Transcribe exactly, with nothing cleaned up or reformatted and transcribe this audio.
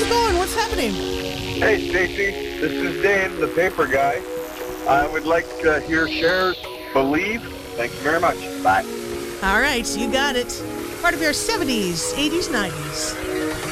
it going? What's happening? Hey, Stacy. This is Dave, the paper guy. I would like to hear Cher's Believe. Thank you very much. Bye. All right, you got it. Part of your seventies, eighties, nineties.